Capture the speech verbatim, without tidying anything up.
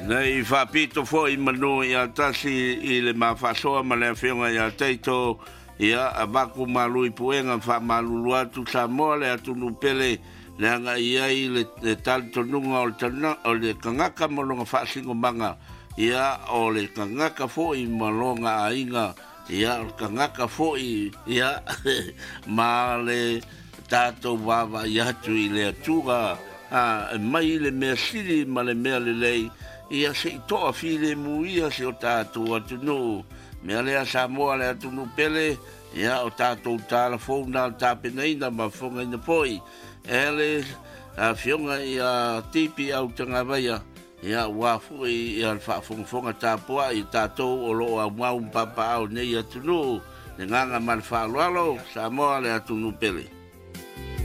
Nei whapito fo I manu ia tasi I le mawhasoa ma le whiunga ia teito ia a waku malu I puenga wha malulu atu Samoa le atu nupele le anga ia I le, le tali tonunga o le, tana, o le kangaka malonga whaasingo manga ia o le kangaka fo I malonga a inga ia o kangaka fo I ia ma le tātou wawa I atu I le atua a mai le mea siri ma le mea le lei ia se I toa file muia se o tātou atu no mea lea Samoa le atu no pele ia o tātou tāla fōna tāpena ina ma whonga ina poi ele a whionga ia tipi au tanga vaia ia wafu ia whaafonga tāpua I tātou o loo a mau mpapa au nei atu no ne nganga man whaaloalo Samoa le atu no pele